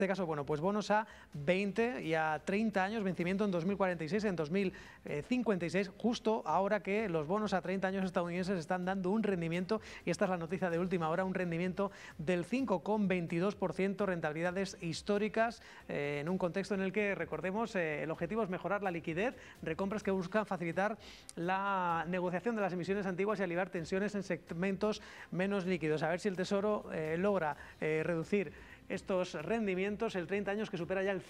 En este caso, bueno, pues bonos a 20 y a 30 años, vencimiento en 2046, en 2056, justo ahora que los bonos a 30 años estadounidenses están dando un rendimiento, y esta es la noticia de última hora, un rendimiento del 5,22%, rentabilidades históricas, en un contexto en el que, recordemos, el objetivo es mejorar la liquidez, recompras que buscan facilitar la negociación de las emisiones antiguas y aliviar tensiones en segmentos menos líquidos. A ver si el Tesoro logra reducir estos rendimientos, el 30 años que supera ya el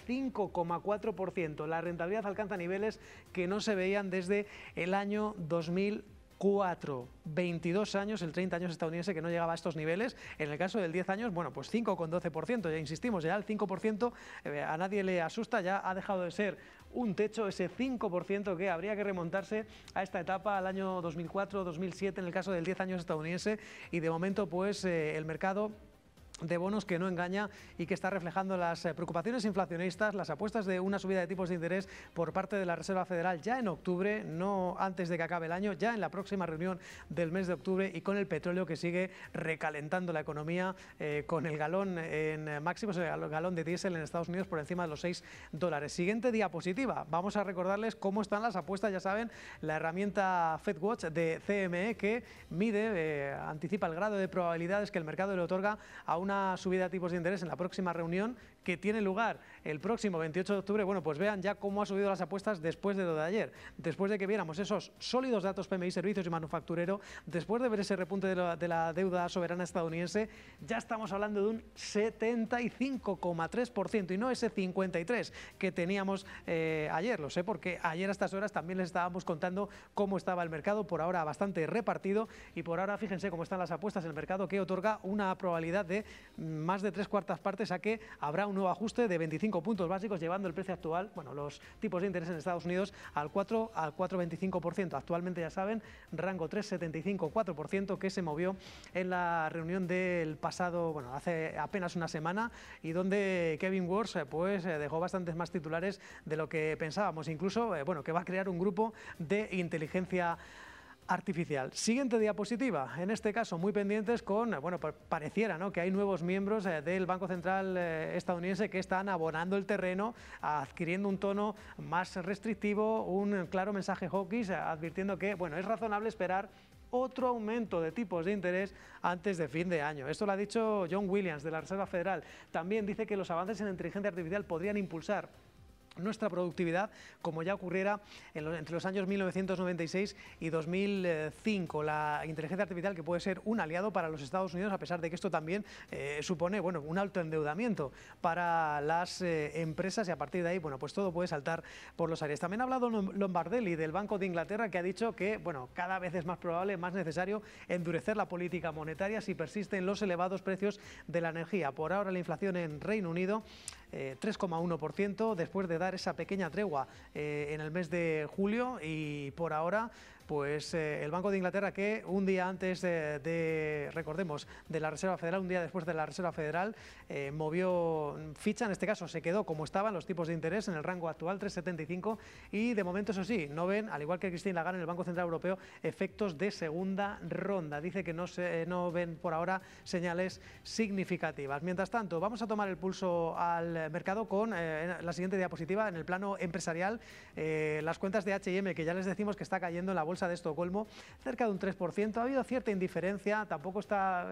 5,4%. La rentabilidad alcanza niveles que no se veían desde el año 2004. 22 años, el 30 años estadounidense que no llegaba a estos niveles. En el caso del 10 años, bueno, pues 5,12%. Ya insistimos, ya el 5% a nadie le asusta, ya ha dejado de ser un techo, ese 5% que habría que remontarse a esta etapa, al año 2004-2007, en el caso del 10 años estadounidense. Y de momento, pues el mercado de bonos que no engaña y que está reflejando las preocupaciones inflacionistas, las apuestas de una subida de tipos de interés por parte de la Reserva Federal ya en octubre, no antes de que acabe el año, ya en la próxima reunión del mes de octubre, y con el petróleo que sigue recalentando la economía, con el galón en máximos, el galón de diésel en Estados Unidos por encima de los $6. Siguiente diapositiva, vamos a recordarles cómo están las apuestas. Ya saben, la herramienta FedWatch de CME que mide, anticipa el grado de probabilidades que el mercado le otorga a una subida de tipos de interés en la próxima reunión, que tiene lugar el próximo 28 de octubre. Bueno, pues vean ya cómo ha subido las apuestas después de lo de ayer, después de que viéramos esos sólidos datos PMI, servicios y manufacturero, después de ver ese repunte de la deuda soberana estadounidense. Ya estamos hablando de un 75,3% y no ese 53% que teníamos ayer. Lo sé porque ayer a estas horas también les estábamos contando cómo estaba el mercado, por ahora bastante repartido, y por ahora fíjense cómo están las apuestas en el mercado, que otorga una probabilidad de más de 3/4 partes a que habrá un nuevo ajuste de 25 puntos básicos, llevando el precio actual, bueno, los tipos de interés en Estados Unidos al 4,25%. Actualmente, ya saben, rango 3,75-4%, que se movió en la reunión del pasado, bueno, hace apenas una semana, y donde Kevin Warsh pues dejó bastantes más titulares de lo que pensábamos, incluso bueno, que va a crear un grupo de inteligencia artificial. Siguiente diapositiva, en este caso muy pendientes con, bueno, pareciera, ¿no?, que hay nuevos miembros del Banco Central estadounidense que están abonando el terreno, adquiriendo un tono más restrictivo, un claro mensaje hawkish, advirtiendo que, bueno, es razonable esperar otro aumento de tipos de interés antes de fin de año. Esto lo ha dicho John Williams de la Reserva Federal. También dice que los avances en la inteligencia artificial podrían impulsar nuestra productividad, como ya ocurriera entre los años 1996 y 2005. La inteligencia artificial, que puede ser un aliado para los Estados Unidos, a pesar de que esto también supone, bueno, un alto endeudamiento para las empresas, y a partir de ahí, bueno, pues todo puede saltar por los aires. También ha hablado Lombardelli del Banco de Inglaterra, que ha dicho que, bueno, cada vez es más probable, más necesario endurecer la política monetaria si persisten los elevados precios de la energía. Por ahora la inflación en Reino Unido 3,1%, después de dar esa pequeña tregua en el mes de julio, y por ahora pues el Banco de Inglaterra, que un día antes recordemos, de la Reserva Federal, un día después de la Reserva Federal, movió ficha, en este caso se quedó como estaban los tipos de interés en el rango actual, 3,75, y de momento, eso sí, no ven, al igual que Christine Lagarde en el Banco Central Europeo, efectos de segunda ronda. Dice que no ven por ahora señales significativas. Mientras tanto, vamos a tomar el pulso al mercado con la siguiente diapositiva. En el plano empresarial, las cuentas de H&M, que ya les decimos que está cayendo en la bolsa de Estocolmo cerca de un 3%. Ha habido cierta indiferencia, tampoco está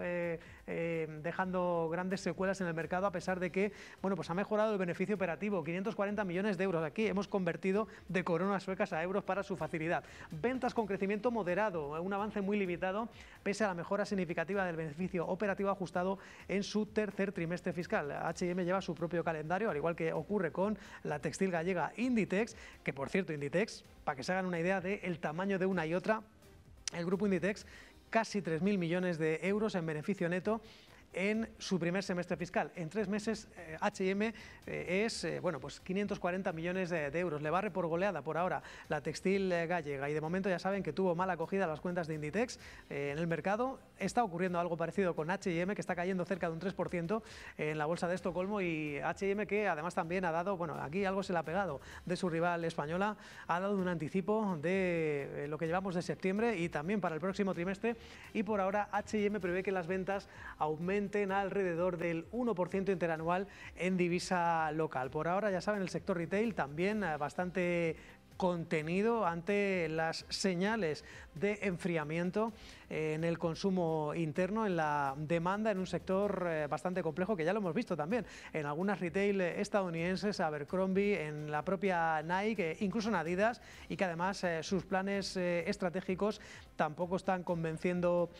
dejando grandes secuelas en el mercado, a pesar de que, bueno, pues ha mejorado el beneficio operativo, 540 millones de euros. Aquí hemos convertido de coronas suecas a euros para su facilidad. Ventas con crecimiento moderado, un avance muy limitado, pese a la mejora significativa del beneficio operativo ajustado en su tercer trimestre fiscal. H&M lleva su propio calendario, al igual que ocurre con la textil gallega Inditex, que, por cierto, Inditex, para que se hagan una idea del tamaño de una y otra, el grupo Inditex, casi 3.000 millones de euros en beneficio neto en su primer semestre fiscal. En 3 meses H&M es bueno, pues 540 millones de euros. Le barre por goleada por ahora la textil gallega, y de momento ya saben que tuvo mala acogida las cuentas de Inditex en el mercado. Está ocurriendo algo parecido con H&M, que está cayendo cerca de un 3% en la bolsa de Estocolmo, y H&M, que además también ha dado, bueno, aquí algo se le ha pegado de su rival española, ha dado un anticipo de lo que llevamos de septiembre y también para el próximo trimestre, y por ahora H&M prevé que las ventas aumenten aumenten alrededor del 1% interanual en divisa local. Por ahora, ya saben, el sector retail también bastante contenido ante las señales de enfriamiento en el consumo interno, en la demanda, en un sector bastante complejo, que ya lo hemos visto también en algunas retail estadounidenses, Abercrombie, en la propia Nike, incluso en Adidas, y que además sus planes estratégicos tampoco están convenciendo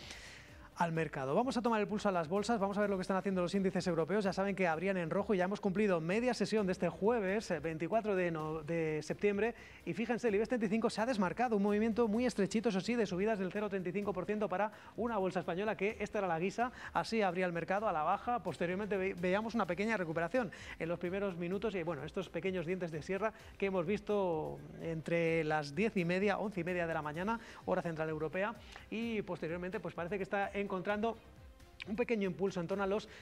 al mercado. Vamos a tomar el pulso a las bolsas, vamos a ver lo que están haciendo los índices europeos. Ya saben que abrían en rojo y ya hemos cumplido media sesión de este jueves 24 de septiembre, y fíjense, el IBEX 35 se ha desmarcado, un movimiento muy estrechito, eso sí, de subidas del 0,35% para una bolsa española, que esta era la guisa, así abría el mercado a la baja. Posteriormente veíamos una pequeña recuperación en los primeros minutos, y bueno, estos pequeños dientes de sierra que hemos visto entre las 10:30, 11:30 de la mañana, hora central europea, y posteriormente pues parece que está encontrando un pequeño impulso en torno a los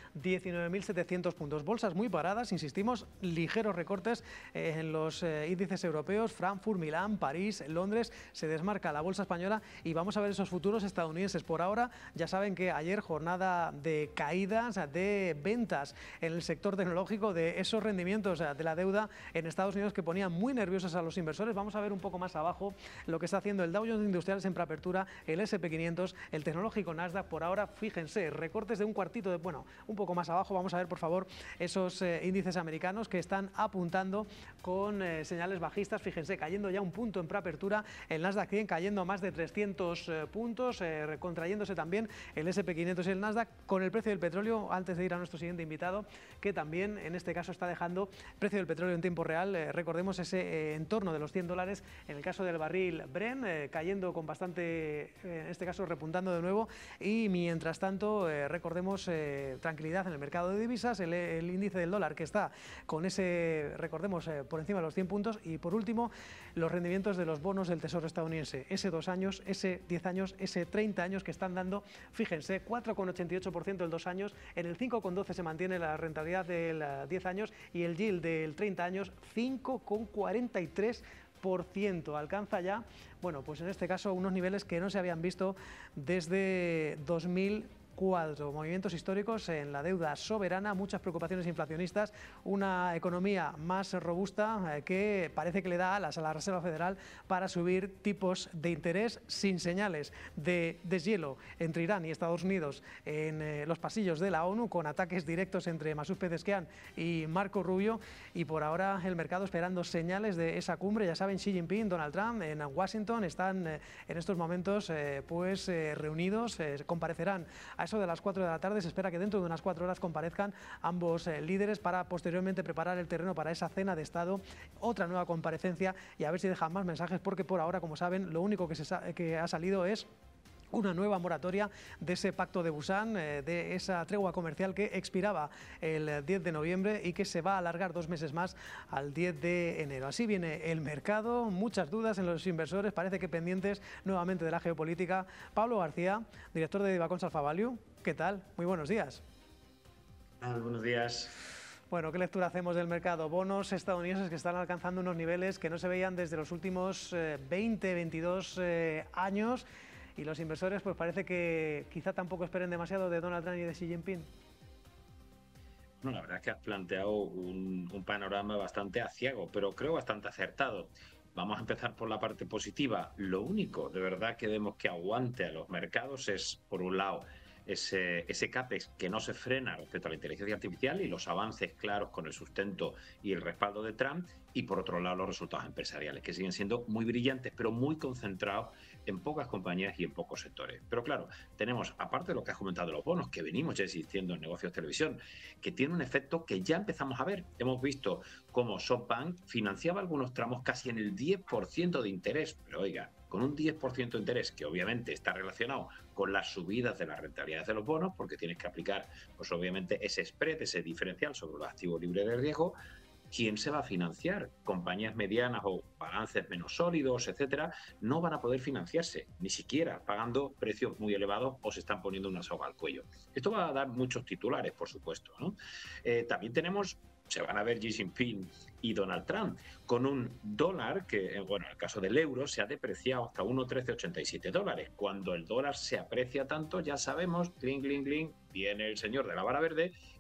19.700 puntos. Bolsas muy paradas, insistimos, ligeros recortes en los índices europeos, Frankfurt, Milán, París, Londres. Se desmarca la bolsa española y vamos a ver esos futuros estadounidenses. Por ahora, ya saben que ayer jornada de caídas, de ventas en el sector tecnológico, de esos rendimientos de la deuda en Estados Unidos que ponían muy nerviosos a los inversores. Vamos a ver un poco más abajo lo que está haciendo el Dow Jones Industriales en preapertura, el S&P 500, el tecnológico Nasdaq. Por ahora, fíjense, recortes de un cuartito, bueno, un poco más abajo. Vamos a ver, por favor, esos índices americanos que están apuntando con señales bajistas. Fíjense, cayendo ya un punto en preapertura, el Nasdaq 100 cayendo más de 300 puntos, contrayéndose también el S&P 500 y el Nasdaq, con el precio del petróleo, antes de ir a nuestro siguiente invitado, que también en este caso está dejando precio del petróleo en tiempo real, recordemos ese entorno de los $100, en el caso del barril Brent, cayendo con bastante, en este caso repuntando de nuevo, y mientras tanto, recordemos tranquilidad en el mercado de divisas, el índice del dólar que está con ese, recordemos, por encima de los 100 puntos, y por último, los rendimientos de los bonos del Tesoro estadounidense, ese 2 años, ese 10 años, ese 30 años, que están dando, fíjense, 4,88% el 2 años, en el 5,12 se mantiene la rentabilidad del 10 años, y el yield del 30 años, 5,43%. Alcanza ya, bueno, pues en este caso unos niveles que no se habían visto desde 2004. Movimientos históricos en la deuda soberana, muchas preocupaciones inflacionistas, una economía más robusta que parece que le da alas a la Reserva Federal para subir tipos de interés, sin señales de deshielo entre Irán y Estados Unidos en los pasillos de la ONU, con ataques directos entre Masud Pezeshkian y Marco Rubio, y por ahora el mercado esperando señales de esa cumbre. Ya saben, Xi Jinping, Donald Trump en Washington están en estos momentos reunidos, comparecerán a eso de las 4 de la tarde. Se espera que dentro de unas 4 horas comparezcan ambos líderes para posteriormente preparar el terreno para esa cena de Estado, otra nueva comparecencia, y a ver si dejan más mensajes, porque por ahora, como saben, lo único que ha salido es una nueva moratoria de ese pacto de Busan, de esa tregua comercial que expiraba el 10 de noviembre y que se va a alargar 2 meses más al 10 de enero. Así viene el mercado, muchas dudas en los inversores, parece que pendientes nuevamente de la geopolítica. Pablo García, director de Divacons Alpha Value, ¿qué tal? Muy buenos días. Buenos días. Bueno, ¿qué lectura hacemos del mercado? Bonos estadounidenses que están alcanzando unos niveles que no se veían desde los últimos 20, 22 años. Y los inversores pues parece que quizá tampoco esperen demasiado de Donald Trump y de Xi Jinping. Bueno, la verdad es que has planteado un panorama bastante aciago, pero creo bastante acertado. Vamos a empezar por la parte positiva. Lo único de verdad que vemos que aguante a los mercados es, por un lado, ese CAPEX que no se frena respecto a la inteligencia artificial y los avances claros con el sustento y el respaldo de Trump, y por otro lado los resultados empresariales, que siguen siendo muy brillantes, pero muy concentrados en pocas compañías y en pocos sectores. Pero claro, tenemos, aparte de lo que has comentado de los bonos, que venimos ya existiendo en negocios de televisión, que tiene un efecto que ya empezamos a ver. Hemos visto cómo SoftBank financiaba algunos tramos casi en el 10% de interés, pero oiga, con un 10% de interés, que obviamente está relacionado con las subidas de las rentabilidades de los bonos, porque tienes que aplicar, pues obviamente, ese spread, ese diferencial sobre los activos libres de riesgo. ¿Quién se va a financiar? Compañías medianas o balances menos sólidos, etcétera, no van a poder financiarse, ni siquiera pagando precios muy elevados, o se están poniendo una soga al cuello. Esto va a dar muchos titulares, por supuesto, ¿no? También tenemos se van a ver Xi Jinping y Donald Trump, con un dólar que, bueno, en el caso del euro, se ha depreciado hasta 1,1387 dólares. Cuando el dólar se aprecia tanto, ya sabemos, cling, cling, cling, viene el señor de la vara verde